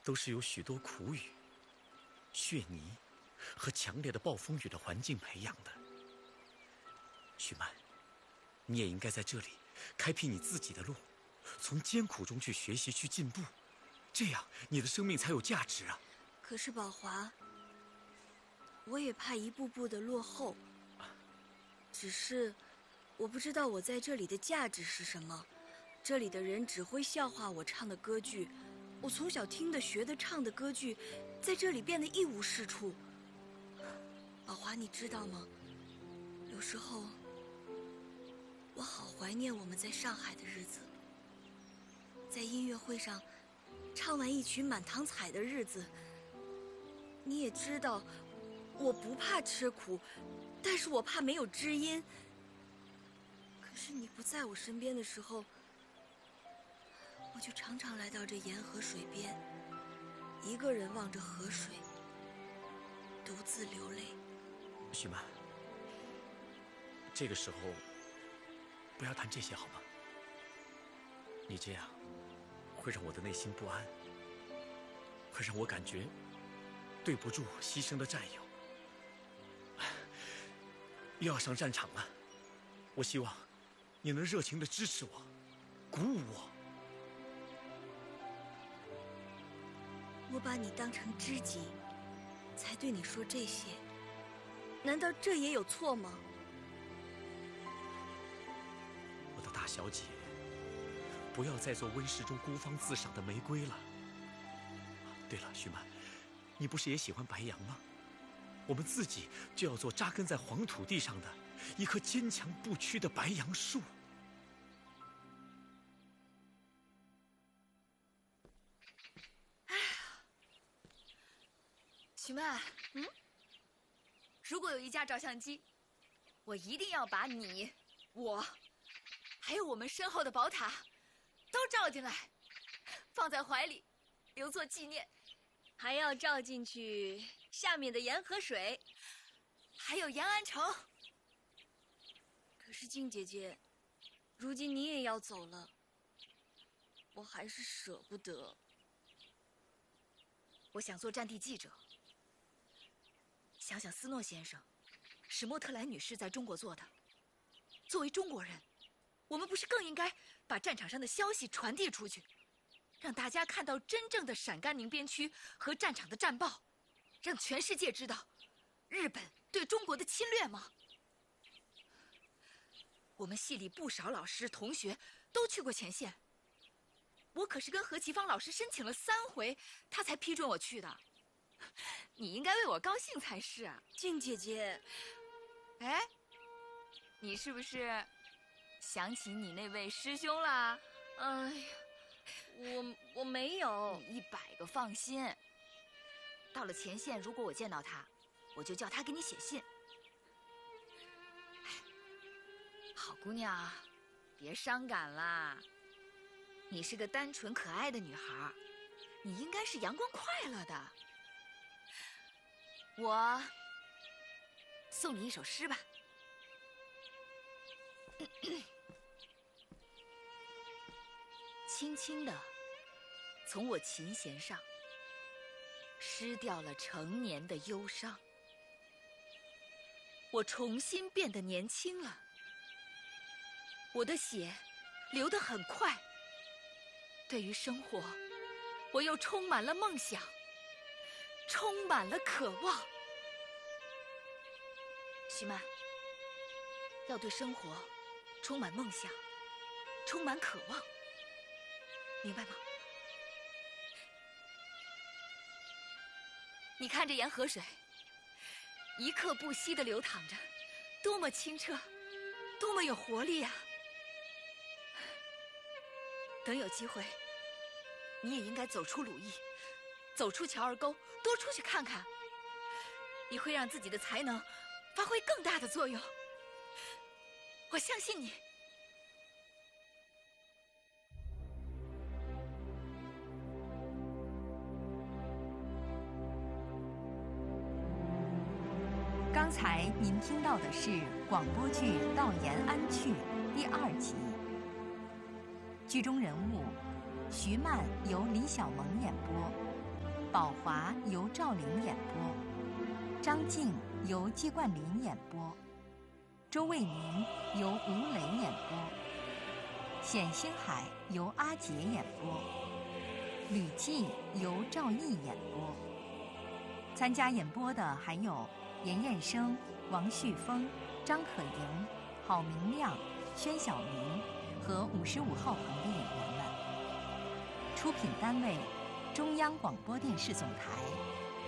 都是由许多苦雨、血泥和强烈的暴风雨的环境培养的。许曼，你也应该在这里开辟你自己的路，从艰苦中去学习、去进步，这样你的生命才有价值啊！ 可是宝华，我也怕一步步的落后。只是我不知道我在这里的价值是什么。这里的人只会笑话我唱的歌剧，我从小听的、学的、唱的歌剧，在这里变得一无是处。宝华，你知道吗？有时候我好怀念我们在上海的日子，在音乐会上唱完一曲《满堂彩》的日子。你也知道，我不怕吃苦，但是我怕没有知音。可是你不在我身边的时候，我就常常来到这沿河水边，一个人望着河水，独自流泪。 许曼，这个时候不要谈这些好吗？你这样会让我的内心不安，会让我感觉对不住牺牲的战友。又要上战场了，我希望你能热情地支持我，鼓舞我。 我把你当成知己，才对你说这些，难道这也有错吗？ 我的大小姐，不要再做温室中孤芳自赏的玫瑰了。对了，许曼，你不是也喜欢白杨吗？我们自己就要做扎根在黄土地上的一棵坚强不屈的白杨树。 许曼，如果有一架照相机，我一定要把你、我，还有我们身后的宝塔，都照进来，放在怀里，留作纪念。 还要照进去下面的沿河水， 还有延安城。 可是静姐姐，如今你也要走了，我还是舍不得。 我想做战地记者。想想斯诺先生、史莫特兰女士在中国做的，作为中国人，我们不是更应该把战场上的消息传递出去，让大家看到真正的陕甘宁边区和战场的战报，让全世界知道日本对中国的侵略吗？我们系里不少老师同学都去过前线，我可是跟何其芳老师申请了3回，他才批准我去的。你应该为我高兴才是啊， 静姐姐。 哎，你是不是想起你那位师兄啦？ 哎呀，我没有。 你100个放心。到了前线，如果我见到他，我就叫他给你写信。好姑娘，别伤感啦。你是个单纯可爱的女孩，你应该是阳光快乐的。我送你一首诗吧。轻轻地从我琴弦上失掉了成年的忧伤，我重新变得年轻了，我的血流得很快，对于生活我又充满了梦想，充满了渴望。许曼，要对生活充满梦想，充满渴望，明白吗？你看这沿河水，一刻不息地流淌着，多么清澈，多么有活力啊！等有机会，你也应该走出鲁艺，走出乔二沟，多出去看看，你会让自己的才能发挥更大的作用。我相信你。 刚才您听到的是广播剧《到延安去》第2集，剧中人物徐曼由李小萌演播， 宝华由赵玲演播，张静由季冠霖演播，周卫民由吴磊演播，冼星海由阿杰演播，吕季由赵毅演播。参加演播的还有严彦生、王旭峰、张可盈、郝明亮、宣晓明和55号棚的演员们。出品单位：中央广播电视总台。